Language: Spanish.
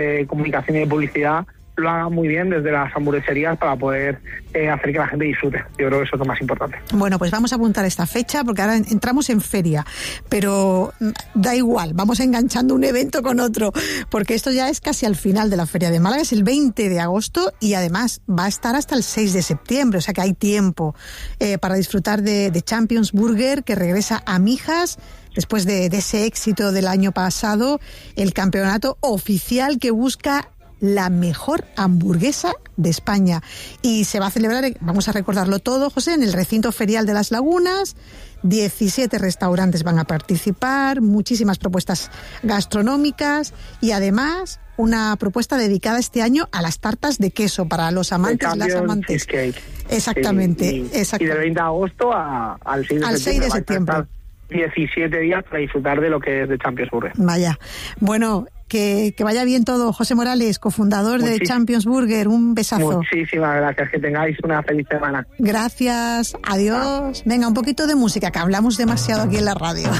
de comunicación y de publicidad lo hagan muy bien desde las hamburgueserías para poder hacer que la gente disfrute. Yo creo que eso es lo más importante. Bueno, pues vamos a apuntar esta fecha porque ahora entramos en feria, pero da igual, vamos enganchando un evento con otro, porque esto ya es casi al final de la Feria de Málaga, es el 20 de agosto y además va a estar hasta el 6 de septiembre, o sea que hay tiempo para disfrutar de Champions Burger, que regresa a Mijas después de ese éxito del año pasado, el campeonato oficial que busca la mejor hamburguesa de España. Y se va a celebrar, vamos a recordarlo todo, José, en el recinto ferial de Las Lagunas. 17 restaurantes van a participar, muchísimas propuestas gastronómicas y además una propuesta dedicada este año a las tartas de queso para los amantes, las amantes. Cheesecake. Exactamente, Y del 20 de agosto al 6 de septiembre. 17 días para disfrutar de lo que es de Champions Burger. Vaya. Bueno, que vaya bien todo. José Morales, cofundador de Champions Burger, un besazo. Muchísimas gracias, que tengáis una feliz semana. Gracias, adiós. Venga, un poquito de música, que hablamos demasiado aquí en la radio.